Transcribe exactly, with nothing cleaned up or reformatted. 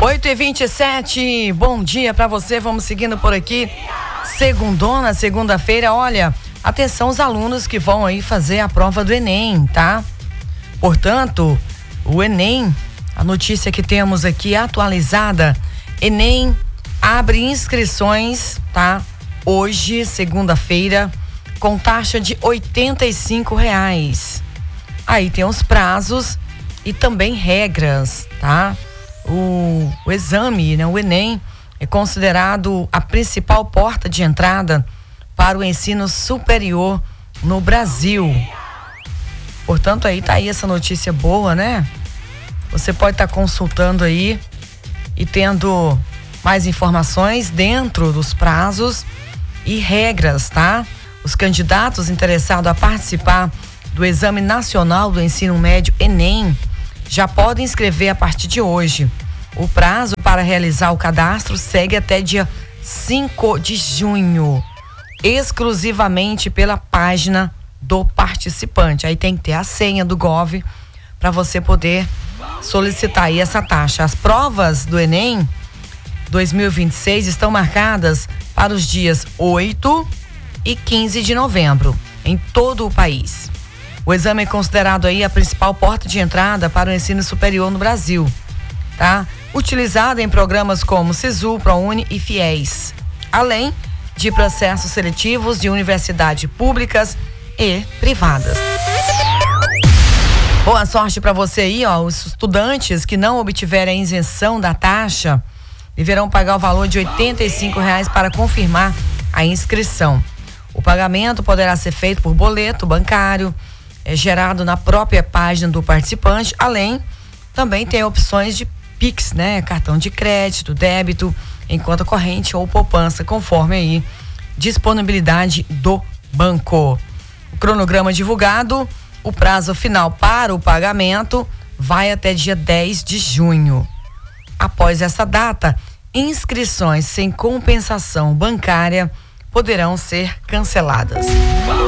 oito e vinte e sete, bom dia pra você, vamos seguindo por aqui. Segundona, segunda-feira, olha, atenção os alunos que vão aí fazer a prova do Enem, tá? Portanto, o Enem, a notícia que temos aqui atualizada, Enem abre inscrições, tá? Hoje, segunda-feira, com taxa de oitenta e cinco reais. Aí tem os prazos e também regras, tá? O, o exame, né, o Enem, é considerado a principal porta de entrada para o ensino superior no Brasil. Portanto, aí tá aí essa notícia boa, né? Você pode estar tá consultando aí e tendo mais informações dentro dos prazos e regras, tá? Os candidatos interessados a participar do Exame Nacional do Ensino Médio Enem já podem inscrever a partir de hoje. O prazo para realizar o cadastro segue até dia cinco de junho, exclusivamente pela página do participante. Aí tem que ter a senha do Gov para você poder solicitar aí essa taxa. As provas do Enem dois mil e vinte e seis estão marcadas para os dias oito e quinze de novembro, em todo o país. O exame é considerado aí a principal porta de entrada para o ensino superior no Brasil, tá? Utilizado em programas como SISU, ProUni e FIES, além de processos seletivos de universidades públicas e privadas. Boa sorte para você aí, ó. Os estudantes que não obtiverem a isenção da taxa deverão pagar o valor de oitenta e cinco reais para confirmar a inscrição. O pagamento poderá ser feito por boleto bancário, é gerado na própria página do participante, além também tem opções de Pix, né? Cartão de crédito, débito, em conta corrente ou poupança, conforme aí disponibilidade do banco. O cronograma divulgado, o prazo final para o pagamento vai até dia dez de junho. Após essa data, inscrições sem compensação bancária poderão ser canceladas.